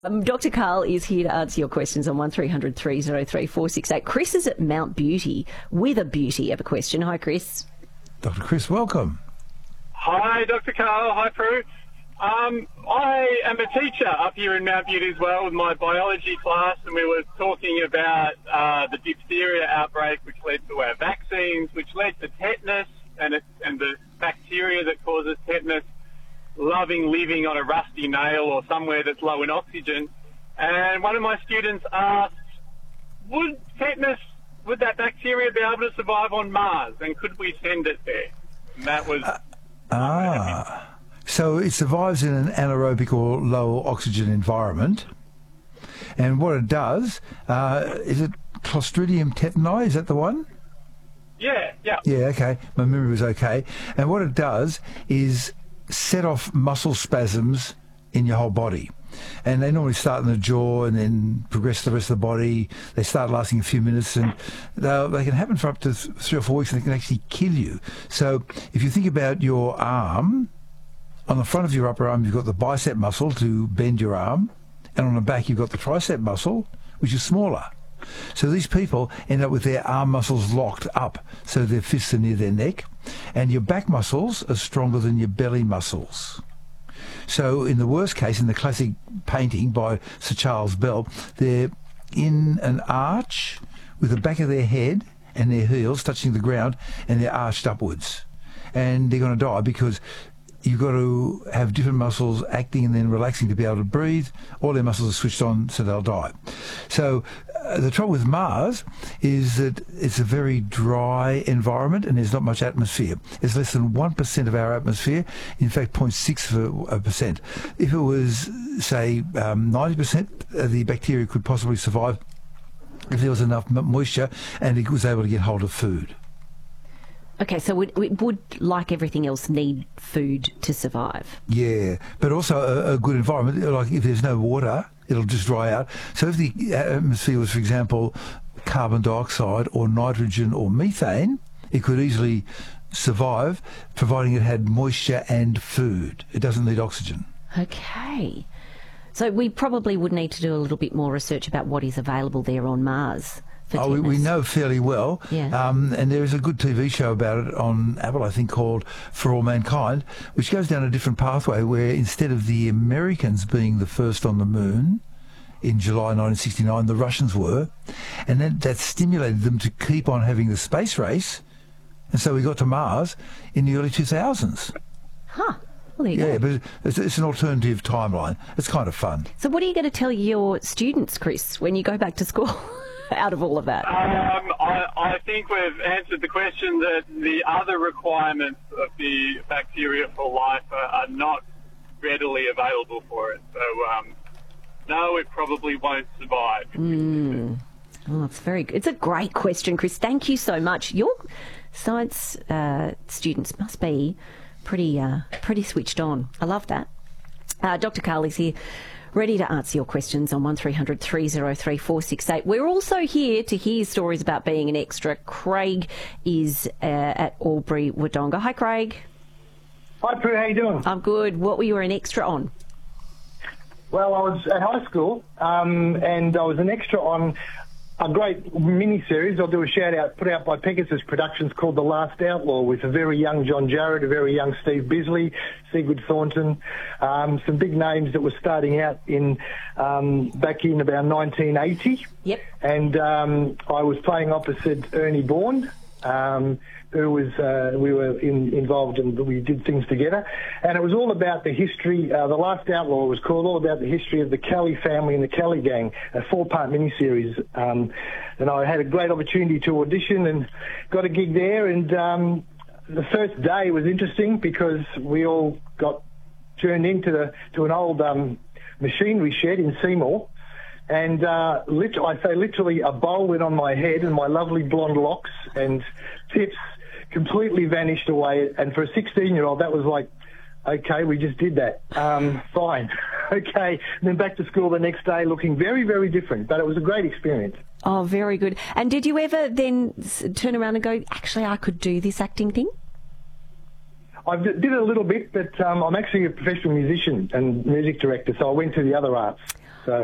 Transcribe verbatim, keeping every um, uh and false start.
Um, Doctor Karl is here to answer your questions on one three hundred three oh three four six eight. Chris is at Mount Beauty with a beauty of a question. Hi, Chris. Doctor Chris, welcome. Hi, Doctor Karl. Hi, Prue. Um, I am a teacher up here in Mount Beauty as well with my biology class, and we were talking about uh, the diphtheria outbreak, which led to our vaccines, which led to tetanus, and, it, and the bacteria that causes tetanus loving living on a rusty nail or somewhere that's low in oxygen. And one of my students asked, would tetanus, would that bacteria be able to survive on Mars, and could we send it there? And that was... Uh, ah... So it survives in an anaerobic or low oxygen environment. And what it does, uh, is it Clostridium tetani? Is that the one? Yeah, yeah. Yeah, okay. My memory was okay. And what it does is set off muscle spasms in your whole body. And they normally start in the jaw and then progress to the rest of the body. They start lasting a few minutes, and they can happen for up to th- three or four weeks, and they can actually kill you. So if you think about your arm, on the front of your upper arm, you've got the bicep muscle to bend your arm, and on the back, you've got the tricep muscle, which is smaller. So these people end up with their arm muscles locked up, so their fists are near their neck, and your back muscles are stronger than your belly muscles. So in the worst case, in the classic painting by Sir Charles Bell, they're in an arch with the back of their head and their heels touching the ground, and they're arched upwards. And they're going to die because you've got to have different muscles acting and then relaxing to be able to breathe. All their muscles are switched on, so they'll die. So uh, the trouble with Mars is that it's a very dry environment and there's not much atmosphere. It's less than one percent of our atmosphere, in fact zero point six percent. If it was, say, um, ninety percent, uh, the bacteria could possibly survive if there was enough m- moisture and it was able to get hold of food. Okay, so it, it would, like everything else, need food to survive. Yeah, but also a, a good environment. Like if there's no water, it'll just dry out. So if the atmosphere was, for example, carbon dioxide or nitrogen or methane, it could easily survive, providing it had moisture and food. It doesn't need oxygen. Okay. So we probably would need to do a little bit more research about what is available there on Mars. Oh, we, we know fairly well. Yeah. Um, and there is a good T V show about it on Apple, I think, called For All Mankind, which goes down a different pathway where instead of the Americans being the first on the moon in July nineteen sixty-nine, the Russians were. And then that stimulated them to keep on having the space race. And so we got to Mars in the early two thousands. Huh. Well, there you yeah, go. but it's, it's an alternative timeline. It's kind of fun. So what are you going to tell your students, Chris, when you go back to school? Out of all of that? Um, I, I think we've answered the question that the other requirements of the bacteria for life are, are not readily available for it. So, um, no, it probably won't survive. Mm. Oh, it's very good. It's a great question, Chris. Thank you so much. Your science uh, students must be pretty, uh, pretty switched on. I love that. Uh, Doctor Karl is here, ready to answer your questions on one three hundred three oh three four six eight. We're also here to hear stories about being an extra. Craig is uh, at Albury Wodonga. Hi, Craig. Hi, Prue. How you doing? I'm good. What were you an extra on? Well, I was at high school, um, and I was an extra on a great mini-series. I'll do a shout-out, put out by Pegasus Productions, called The Last Outlaw, with a very young John Jarrett, a very young Steve Bisley, Sigurd Thornton, um, some big names that were starting out in um, back in about nineteen eighty. Yep. And um, I was playing opposite Ernie Bourne, um, who was, uh, we were in, involved and we did things together. And it was all about the history, uh, The Last Outlaw was called, all about the history of the Kelly family and the Kelly gang, a four-part miniseries. Um, and I had a great opportunity to audition and got a gig there. And um, the first day was interesting because we all got turned into the, to an old um, machinery shed in Seymour. And uh, lit- I say literally a bowl went on my head and my lovely blonde locks and tips completely vanished away. And for a sixteen-year-old, that was like, okay, we just did that. Um, fine. Okay. And then back to school the next day looking very, very different. But it was a great experience. Oh, very good. And did you ever then turn around and go, actually, I could do this acting thing? I did it a little bit, but um, I'm actually a professional musician and music director, so I went to the other arts.